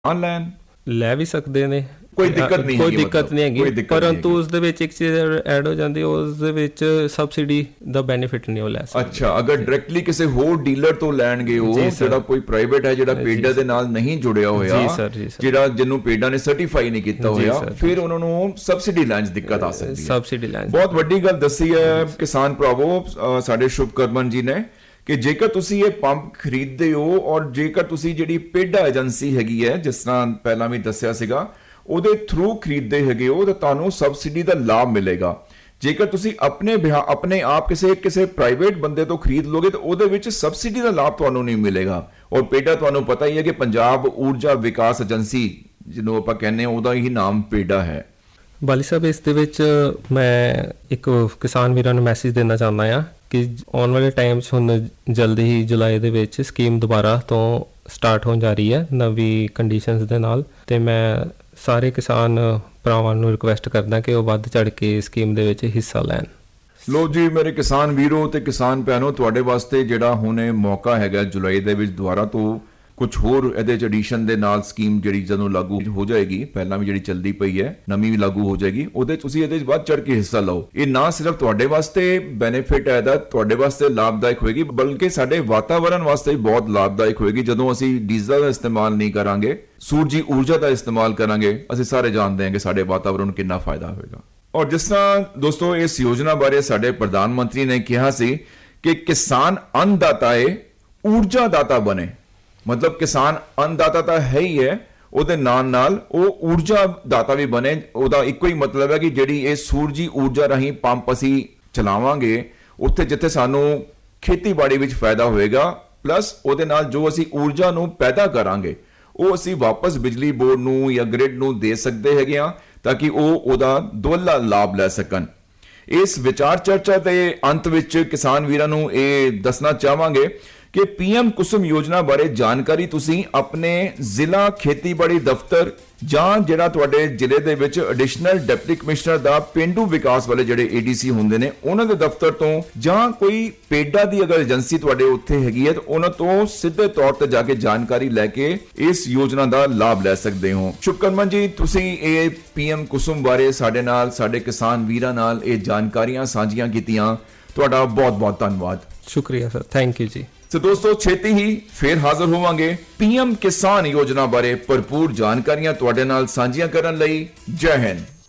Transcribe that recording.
Online ਲੈ ਵੀ ਸਕਦੇ ਨੇ, ਕੋਈ ਦਿੱਕਤ ਨਹੀਂ ਕੋਈ ਹੈਗੀ, ਦਿੱਕਤ ਨਹੀਂ ਕੋਈ ਹੈਗੀ, ਦਿੱਕਤ ਪਰੰਤੂ ਨਹੀਂ ਉਸ ਦੇ ਵਿੱਚ ਇੱਕ ਚੀਜ਼ ਐਡ ਹੋ ਜਾਂਦੀ, ਉਸ ਦੇ ਵਿੱਚ ਸਬਸਿਡੀ ਦਾ ਬੈਨੀਫਿਟ ਨਹੀਂ ਉਹ ਲੈ ਸਕਦੇ। ਅੱਛਾ, ਅਗਰ ਡਾਇਰੈਕਟਲੀ ਕਿਸੇ ਹੋਰ ਡੀਲਰ ਤੋਂ ਲੈਣਗੇ, ਉਹ ਜਿਹੜਾ ਕੋਈ ਪ੍ਰਾਈਵੇਟ ਹੈ, ਜਿਹੜਾ ਪੇਡਾ ਦੇ ਨਾਲ ਨਹੀਂ ਜੁੜਿਆ ਹੋਇਆ, ਜਿਹੜਾ ਜਿਹਨੂੰ ਪੇਡਾ ਨੇ ਸਰਟੀਫਾਈ ਨਹੀਂ ਕੀਤਾ ਹੋਇਆ, ਫਿਰ ਉਹਨਾਂ ਨੂੰ ਸਬਸਿਡੀ ਲੈਣ 'ਚ ਦਿੱਕਤ ਆ ਸਕਦੀ ਹੈ। ਸਬਸਿਡੀ ਲੈਣ ਬਹੁਤ ਵੱਡੀ ਗੱਲ ਦੱਸੀ ਹੈ ਕਿਸਾਨ ਭਰਾਵੋ ਸਾਡੇ ਸ਼ੁਭਕਰਮਨ ਜੀ ਨੇ ਕਿ ਜੇਕਰ ਤੁਸੀਂ ਇਹ ਪੰਪ ਖਰੀਦਦੇ ਹੋ ਔਰ ਜੇਕਰ ਤੁਸੀਂ ਜਿਹੜੀ ਪੇਡਾ ਏਜੰਸੀ ਹੈਗੀ ਹੈ, ਜਿਸ ਤਰ੍ਹਾਂ ਪਹਿਲਾਂ ਵੀ ਦੱਸਿਆ ਸੀਗਾ, ਉਹਦੇ ਥਰੂ ਖਰੀਦਦੇ ਹੈਗੇ ਹੋ ਤਾਂ ਤੁਹਾਨੂੰ ਸਬਸਿਡੀ ਦਾ ਲਾਭ ਮਿਲੇਗਾ। ਜੇਕਰ ਤੁਸੀਂ ਆਪਣੇ ਆਪ ਕਿਸੇ ਪ੍ਰਾਈਵੇਟ ਬੰਦੇ ਤੋਂ ਖਰੀਦ ਲੋਗੇ ਤਾਂ ਉਹਦੇ ਵਿੱਚ ਸਬਸਿਡੀ ਦਾ ਲਾਭ ਤੁਹਾਨੂੰ ਨਹੀਂ ਮਿਲੇਗਾ। ਔਰ ਪੇਡਾ ਤੁਹਾਨੂੰ ਪਤਾ ਹੀ ਹੈ ਕਿ ਪੰਜਾਬ ਊਰਜਾ ਵਿਕਾਸ ਏਜੰਸੀ ਜਿਹਨੂੰ ਆਪਾਂ ਕਹਿੰਦੇ ਹਾਂ, ਉਹਦਾ ਹੀ ਨਾਮ ਪੇਡਾ ਹੈ। ਬਾਲੀ ਸਾਹਿਬ, ਇਸ ਦੇ ਵਿੱਚ ਮੈਂ ਇੱਕ ਕਿਸਾਨ ਵੀਰਾਂ ਨੂੰ ਮੈਸੇਜ ਦੇਣਾ ਚਾਹੁੰਦਾ ਹਾਂ ਕਿ ਆਉਣ ਵਾਲੇ ਟਾਈਮ 'ਚ ਹੁਣ ਜਲਦੀ ਹੀ ਜੁਲਾਈ ਦੇ ਵਿੱਚ ਸਕੀਮ ਦੁਬਾਰਾ ਤੋਂ ਸਟਾਰਟ ਹੋਣ ਜਾ ਰਹੀ ਹੈ ਨਵੀਂ ਕੰਡੀਸ਼ਨਸ ਦੇ ਨਾਲ, ਅਤੇ ਮੈਂ ਸਾਰੇ ਕਿਸਾਨ ਭਰਾਵਾਂ ਨੂੰ ਰਿਕੁਐਸਟ ਕਰਦਾ ਕਿ ਉਹ ਵੱਧ ਚੜ੍ਹ ਕੇ ਸਕੀਮ ਦੇ ਵਿੱਚ ਹਿੱਸਾ ਲੈਣ। ਲੋ ਜੀ ਮੇਰੇ ਕਿਸਾਨ ਵੀਰੋ ਤੇ ਕਿਸਾਨ ਭੈਣੋ, ਤੁਹਾਡੇ ਵਾਸਤੇ ਜਿਹੜਾ ਹੁਣ ਇਹ ਮੌਕਾ ਹੈਗਾ ਜੁਲਾਈ ਦੇ ਵਿੱਚ ਦੁਬਾਰਾ ਤੋਂ ਕੁਝ ਹੋਰ ਇਹਦੇ ਚ ਐਡੀਸ਼ਨ ਦੇ ਨਾਲ ਸਕੀਮ ਜਿਹੜੀ ਜਦੋਂ ਲਾਗੂ ਹੋ ਜਾਏਗੀ, ਪਹਿਲਾਂ ਵੀ ਜਿਹੜੀ ਚੱਲਦੀ ਪਈ ਹੈ, ਨਵੀਂ ਵੀ ਲਾਗੂ ਹੋ ਜਾਏਗੀ, ਉਹਦੇ ਤੁਸੀਂ ਇਹਦੇ ਵੱਧ ਚੜ ਕੇ ਹਿੱਸਾ ਲਓ। ਇਹ ਨਾ ਸਿਰਫ ਤੁਹਾਡੇ ਵਾਸਤੇ ਬੈਨੀਫਿਟ ਹੈ, ਇਹਦਾ ਤੁਹਾਡੇ ਵਾਸਤੇ ਲਾਭਦਾਇਕ ਹੋਏਗੀ, ਬਲਕਿ ਸਾਡੇ ਵਾਤਾਵਰਣ ਵਾਸਤੇ ਵੀ ਬਹੁਤ ਲਾਭਦਾਇਕ ਹੋਏਗੀ। ਜਦੋਂ ਅਸੀਂ ਡੀਜ਼ਲ ਦਾ ਇਸਤੇਮਾਲ ਨਹੀਂ ਕਰਾਂਗੇ, ਸੂਰਜੀ ਊਰਜਾ ਦਾ ਇਸਤੇਮਾਲ ਕਰਾਂਗੇ, ਅਸੀਂ ਸਾਰੇ ਜਾਣਦੇ ਹਾਂ ਕਿ ਸਾਡੇ ਵਾਤਾਵਰਣ ਨੂੰ ਕਿੰਨਾ ਫਾਇਦਾ ਹੋਏਗਾ। ਔਰ ਜਿਸ ਤਰ੍ਹਾਂ ਦੋਸਤੋ ਇਸ ਯੋਜਨਾ ਬਾਰੇ ਸਾਡੇ ਪ੍ਰਧਾਨ ਮੰਤਰੀ ਨੇ ਕਿਹਾ ਸੀ ਕਿ ਕਿਸਾਨ ਅੰਨਦਾਤਾ ਏ, ਊਰਜਾ ਦਾਤਾ ਬਣੇ। ਮਤਲਬ ਕਿਸਾਨ ਅੰਨਦਾਤਾ ਤਾਂ ਹੈ ਹੀ ਹੈ, ਉਹਦੇ ਨਾਲ ਉਹ ਊਰਜਾ ਦਾਤਾ ਵੀ ਬਣੇ। ਉਹਦਾ ਇੱਕੋ ਹੀ ਮਤਲਬ ਹੈ ਕਿ ਜਿਹੜੀ ਇਹ ਸੂਰਜੀ ਊਰਜਾ ਰਾਹੀਂ ਪੰਪ ਅਸੀਂ ਚਲਾਵਾਂਗੇ, ਉੱਥੇ ਜਿੱਥੇ ਸਾਨੂੰ ਖੇਤੀਬਾੜੀ ਵਿੱਚ ਫਾਇਦਾ ਹੋਏਗਾ, ਪਲੱਸ ਉਹਦੇ ਨਾਲ ਜੋ ਅਸੀਂ ਊਰਜਾ ਨੂੰ ਪੈਦਾ ਕਰਾਂਗੇ ਉਹ ਅਸੀਂ ਵਾਪਸ ਬਿਜਲੀ ਬੋਰਡ ਨੂੰ ਜਾਂ ਗ੍ਰਿਡ ਨੂੰ ਦੇ ਸਕਦੇ ਹੈਗੇ ਆ, ਤਾਂ ਕਿ ਉਹ ਉਹਦਾ ਦੁਹਲਾ ਲਾਭ ਲੈ ਸਕਣ। ਇਸ ਵਿਚਾਰ ਚਰਚਾ ਦੇ ਅੰਤ ਵਿੱਚ ਕਿਸਾਨ ਵੀਰਾਂ ਨੂੰ ਇਹ ਦੱਸਣਾ ਚਾਹਾਂਗੇ ਕਿ PM ਕੁਸੁਮ ਯੋਜਨਾ ਬਾਰੇ ਜਾਣਕਾਰੀ ਤੁਸੀਂ ਆਪਣੇ ਜ਼ਿਲ੍ਹਾ ਖੇਤੀਬਾੜੀ ਦਫ਼ਤਰ ਜਾਂ ਜਿਹੜਾ ਤੁਹਾਡੇ ਜ਼ਿਲ੍ਹੇ ਦੇ ਵਿੱਚ ਐਡੀਸ਼ਨਲ ਡਿਪਟੀ ਕਮਿਸ਼ਨਰ ਦਾ ਪਿੰਡੂ ਵਿਕਾਸ ਵਾਲੇ ਜਿਹੜੇ ADC ਹੁੰਦੇ ਨੇ, ਉਹਨਾਂ ਦੇ ਦਫ਼ਤਰ ਤੋਂ, ਜਾਂ ਕੋਈ ਪੇਡਾ ਦੀ ਅਗਰ ਏਜੰਸੀ ਤੁਹਾਡੇ ਉੱਥੇ ਹੈਗੀ ਹੈ ਤਾਂ ਉਹਨਾਂ ਤੋਂ ਸਿੱਧੇ ਤੌਰ ਤੇ ਜਾ ਕੇ ਜਾਣਕਾਰੀ ਲੈ ਕੇ ਇਸ ਯੋਜਨਾ ਦਾ ਲਾਭ ਲੈ ਸਕਦੇ ਹੋ। ਸ਼ੁਭਕਰਮਨ ਜੀ, ਤੁਸੀਂ ਇਹ PM ਕੁਸੁਮ ਬਾਰੇ ਸਾਡੇ ਨਾਲ, ਸਾਡੇ ਕਿਸਾਨ ਵੀਰਾਂ ਨਾਲ ਇਹ ਜਾਣਕਾਰੀਆਂ ਸਾਂਝੀਆਂ ਕੀਤੀਆਂ, ਤੁਹਾਡਾ ਬਹੁਤ ਬਹੁਤ ਧੰਨਵਾਦ। ਸ਼ੁਕਰੀਆ ਸਰ, ਥੈਂਕ ਯੂ ਜੀ। ਸੋ ਦੋਸਤੋ, ਛੇਤੀ ਹੀ ਫੇਰ ਹਾਜ਼ਰ ਹੋਵਾਂਗੇ PM ਕਿਸਾਨ ਯੋਜਨਾ ਬਾਰੇ ਭਰਪੂਰ ਜਾਣਕਾਰੀਆਂ ਤੁਹਾਡੇ ਨਾਲ ਸਾਂਝੀਆਂ ਕਰਨ ਲਈ। ਜੈ ਹਿੰਦ।